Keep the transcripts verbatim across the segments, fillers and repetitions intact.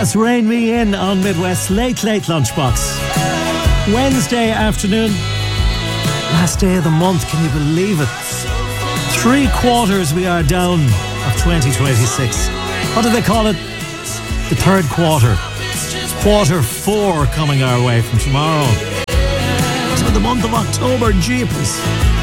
That's Rain Me In on Midwest Late Late Lunchbox. Wednesday afternoon, last day of the month, can you believe it? Three quarters we are down of twenty twenty-six. What do they call it? The third quarter. Quarter four coming our way from tomorrow. So the month of October, jeepers.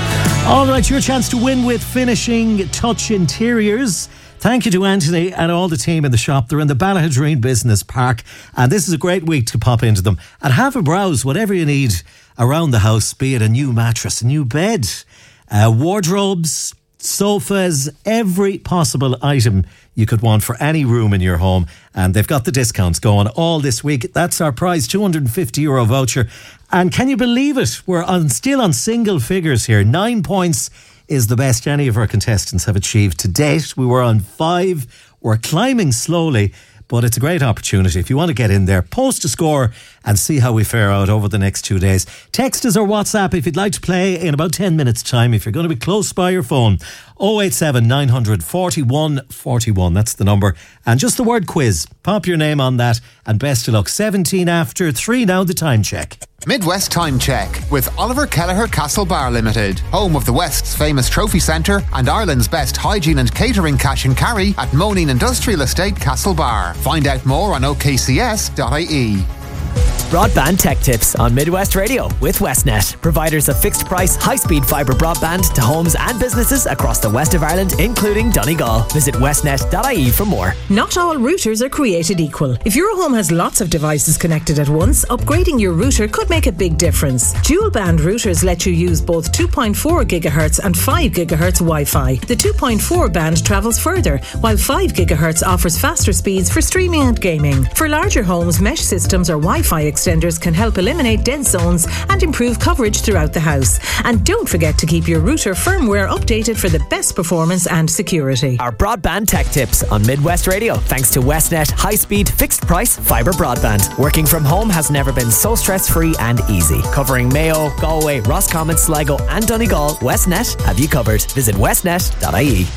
All right, your chance to win with Finishing Touch Interiors. Thank you to Anthony and all the team in the shop. They're in the Ballahadreen Business Park, and this is a great week to pop into them and have a browse, whatever you need around the house, be it a new mattress, a new bed, uh, wardrobes, sofas, every possible item you could want for any room in your home. And they've got the discounts going all this week. That's our prize, two hundred fifty euro voucher. And can you believe it? We're on still on single figures here. Nine points is the best any of our contestants have achieved to date. We were on five. We're climbing slowly, but it's a great opportunity. If you want to get in there, post a score and see how we fare out over the next two days. Text us or WhatsApp if you'd like to play in about ten minutes' time. If you're going to be close by your phone, oh eight seven nine hundred forty-one forty-one. That's the number. And just the word quiz. Pop your name on that and best of luck. seventeen after three now, the time check. Midwest Time Check with Oliver Kelleher Castle Bar Limited, home of the West's famous trophy centre and Ireland's best hygiene and catering cash and carry at Moneen Industrial Estate Castle Bar. Find out more on o k c s dot i e. Broadband Tech Tips on Midwest Radio with Westnet, providers of fixed price, high-speed fibre broadband to homes and businesses across the west of Ireland, including Donegal. Visit westnet dot i e for more. Not all routers are created equal. If your home has lots of devices connected at once, upgrading your router could make a big difference. Dual band routers let you use both two point four gigahertz and five gigahertz Wi-Fi. The two point four band travels further, while five gigahertz offers faster speeds for streaming and gaming. For larger homes, mesh systems or Wi-Fi extenders can help eliminate dead zones and improve coverage throughout the house. And don't forget to keep your router firmware updated for the best performance and security. Our Broadband Tech Tips on Midwest Radio, thanks to Westnet high-speed, fixed-price fibre broadband. Working from home has never been so stress-free and easy. Covering Mayo, Galway, Roscommon, Sligo and Donegal, Westnet have you covered. Visit westnet dot i e.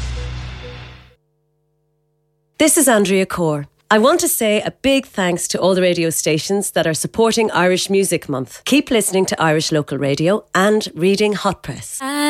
This is Andrea Corr. I want to say a big thanks to all the radio stations that are supporting Irish Music Month. Keep listening to Irish local radio and reading Hot Press.